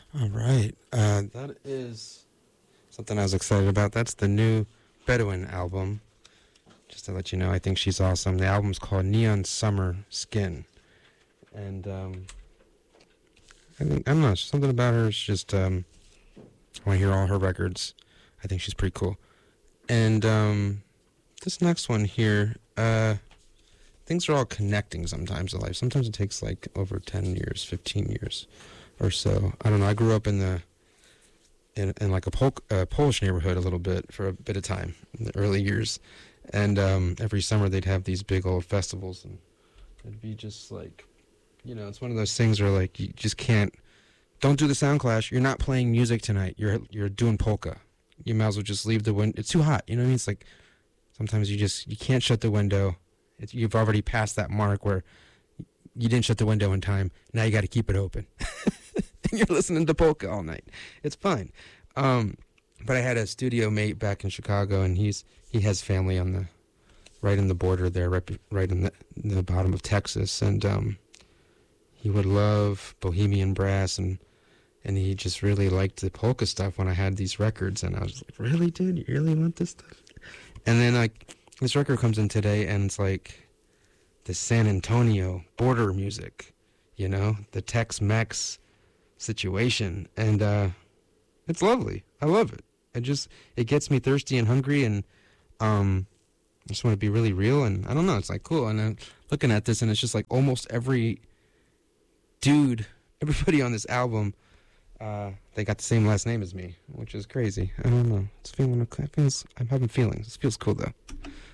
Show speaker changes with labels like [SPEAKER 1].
[SPEAKER 1] All right. That is something I was excited about. That's the new Bedouin album. Just to let you know, I think she's awesome. The album's called Neon Summer Skin. And I don't know, something about her is just, I want to hear all her records. I think she's pretty cool. And this next one here, things are all connecting sometimes in life. Sometimes it takes like over 10 years, 15 years or so. I don't know. I grew up in like a Polish neighborhood a little bit for a bit of time in the early years. And every summer they'd have these big old festivals, and it'd be just like, it's one of those things where like you just can't, don't do the sound clash. You're not playing music tonight. You're doing polka. You might as well just leave the window. It's too hot. You know what I mean? It's like sometimes you can't shut the window. You've already passed that mark where you didn't shut the window in time. Now you got to keep it open. And you're listening to polka all night. It's fine. But I had a studio mate back in Chicago, and he has family on right in the border there, right in the bottom of Texas, and he would love Bohemian Brass, and he just really liked the polka stuff when I had these records, and I was like, really, dude, you really want this stuff? And then like this record comes in today, and it's like the San Antonio border music, the Tex-Mex situation, and it's lovely. I love it. It gets me thirsty and hungry, and I just want to be really real, and I don't know, it's like cool. And I'm looking at this, and it's just like almost everybody on this album, they got the same last name as me, which is crazy. I don't know. I'm having feelings. This feels cool though.